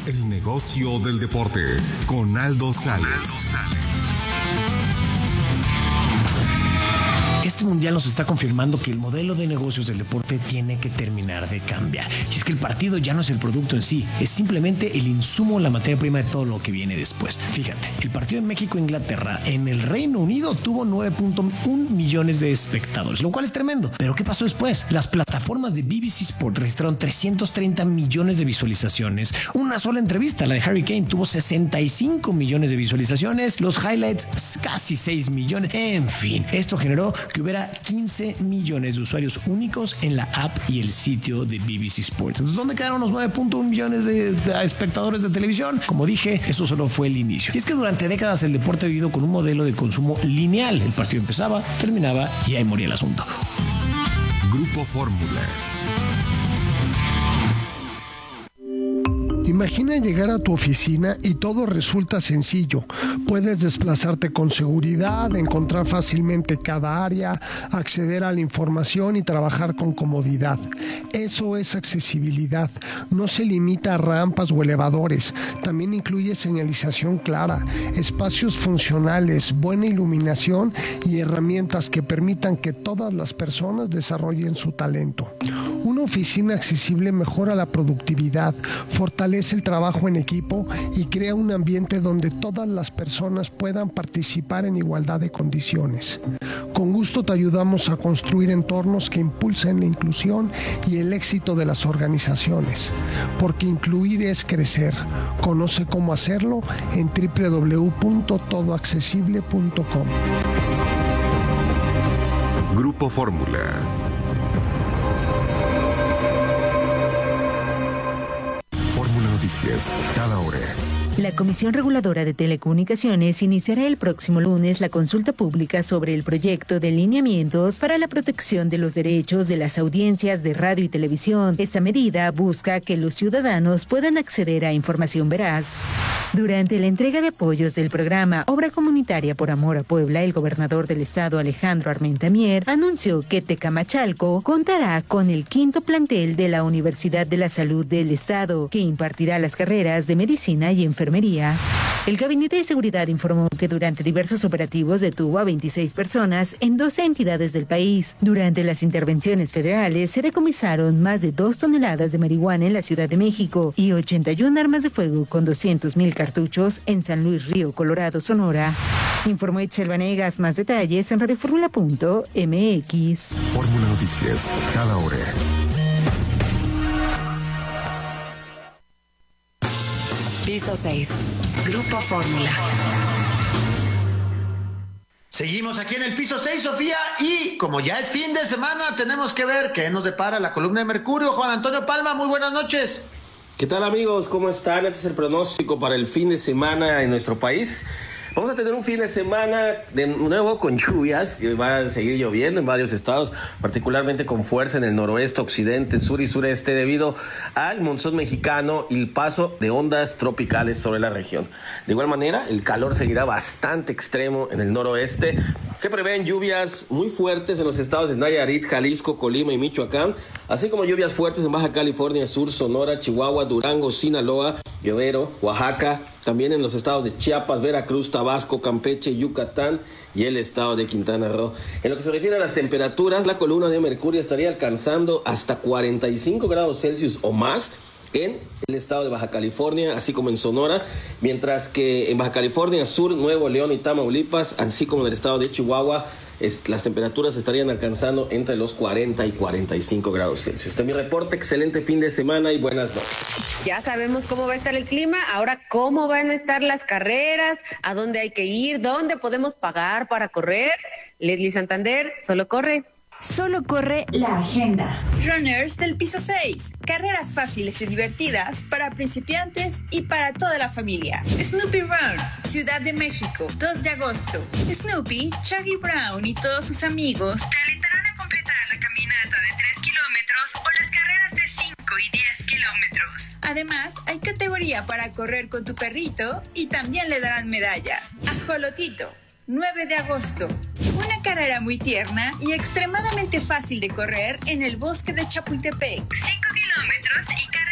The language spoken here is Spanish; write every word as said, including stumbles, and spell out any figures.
El negocio del deporte con Aldo Sales. Este mundial nos está confirmando que el modelo de negocios del deporte tiene que terminar de cambiar. Y es que el partido ya no es el producto en sí, es simplemente el insumo, la materia prima de todo lo que viene después. Fíjate, el partido en México-Inglaterra en el Reino Unido tuvo nueve punto uno millones de espectadores, lo cual es tremendo. Pero ¿qué pasó después? Las plataformas de B B C Sport registraron trescientos treinta millones de visualizaciones. Una sola entrevista, la de Harry Kane, tuvo sesenta y cinco millones de visualizaciones. Los highlights, casi seis millones. En fin, esto generó que hubiera quince millones de usuarios únicos en la app y el sitio de B B C Sports. Entonces, ¿dónde quedaron los nueve punto uno millones de, de espectadores de televisión? Como dije, eso solo fue el inicio. Y es que durante décadas el deporte ha vivido con un modelo de consumo lineal. El partido empezaba, terminaba y ahí moría el asunto. Grupo Fórmula. Imagina llegar a tu oficina y todo resulta sencillo. Puedes desplazarte con seguridad, encontrar fácilmente cada área, acceder a la información y trabajar con comodidad. Eso es accesibilidad. No se limita a rampas o elevadores. También incluye señalización clara, espacios funcionales, buena iluminación y herramientas que permitan que todas las personas desarrollen su talento. Una oficina accesible mejora la productividad, fortalece el trabajo en equipo y crea un ambiente donde todas las personas puedan participar en igualdad de condiciones. Con gusto te ayudamos a construir entornos que impulsen la inclusión y el éxito de las organizaciones, porque incluir es crecer. Conoce cómo hacerlo en doble u doble u doble u punto todo accesible punto com. Grupo Fórmula. Noticias cada hora. La Comisión Reguladora de Telecomunicaciones iniciará el próximo lunes la consulta pública sobre el proyecto de lineamientos para la protección de los derechos de las audiencias de radio y televisión. Esta medida busca que los ciudadanos puedan acceder a información veraz. Durante la entrega de apoyos del programa Obra Comunitaria por Amor a Puebla, el gobernador del estado, Alejandro Armenta Mier, anunció que Tecamachalco contará con el quinto plantel de la Universidad de la Salud del Estado, que impartirá las carreras de medicina y enfermería. El Gabinete de Seguridad informó que durante diversos operativos detuvo a veintiséis personas en doce entidades del país. Durante las intervenciones federales se decomisaron más de dos toneladas de marihuana en la Ciudad de México y ochenta y una armas de fuego con doscientos mil cartuchos en San Luis Río Colorado, Sonora. Informó Itzel Vanegas. Más detalles en radioformula punto m x. Fórmula Noticias, cada hora. Piso seis, Grupo Fórmula. Seguimos aquí en el piso seis, Sofía, y como ya es fin de semana, tenemos que ver qué nos depara la columna de Mercurio. Juan Antonio Palma, muy buenas noches. ¿Qué tal, amigos? ¿Cómo están? Este es el pronóstico para el fin de semana en nuestro país. Vamos a tener un fin de semana de nuevo con lluvias, que va a seguir lloviendo en varios estados, particularmente con fuerza en el noroeste, occidente, sur y sureste, debido al monzón mexicano y el paso de ondas tropicales sobre la región. De igual manera, el calor seguirá bastante extremo en el noroeste. Se prevén lluvias muy fuertes en los estados de Nayarit, Jalisco, Colima y Michoacán, así como lluvias fuertes en Baja California Sur, Sonora, Chihuahua, Durango, Sinaloa, Guerrero, Oaxaca, también en los estados de Chiapas, Veracruz, Tabasco, Campeche, Yucatán y el estado de Quintana Roo. En lo que se refiere a las temperaturas, la columna de Mercurio estaría alcanzando hasta cuarenta y cinco grados Celsius o más en el estado de Baja California, así como en Sonora, mientras que en Baja California Sur, Nuevo León y Tamaulipas, así como en el estado de Chihuahua, es, las temperaturas estarían alcanzando entre los cuarenta y cuarenta y cinco grados Celsius. Este es mi reporte, excelente fin de semana y buenas noches. Ya sabemos cómo va a estar el clima, ahora cómo van a estar las carreras, a dónde hay que ir, dónde podemos pagar para correr. Leslie Santander, solo corre. Solo corre la agenda. Runners del piso seis. Carreras fáciles y divertidas para principiantes y para toda la familia. Snoopy Run, Ciudad de México, dos de agosto. Snoopy, Charlie Brown y todos sus amigos te alentarán a completar la caminata de tres kilómetros o las carreras de cinco y diez kilómetros. Además, hay categoría para correr con tu perrito y también le darán medalla. Ajolotito, nueve de agosto. Una carrera muy tierna y extremadamente fácil de correr en el bosque de Chapultepec. cinco kilómetros y carrera